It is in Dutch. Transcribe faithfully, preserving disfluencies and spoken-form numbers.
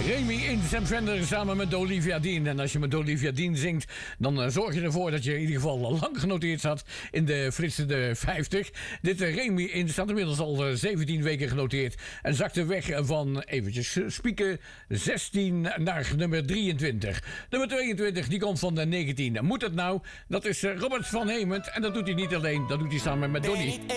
Remy in Sam Fender samen met Olivia Dean. En als je met Olivia Dean zingt, dan uh, zorg je ervoor dat je in ieder geval al lang genoteerd staat in de Fritse de vijftig. Dit uh, Remy in staat inmiddels al uh, zeventien weken genoteerd. En zakte weg van, eventjes spieken, zestien naar nummer drieëntwintig. Nummer tweeëntwintig, die komt van de negentien. Moet het nou? Dat is uh, Robert van Hemert. En dat doet hij niet alleen, dat doet hij samen met Donny.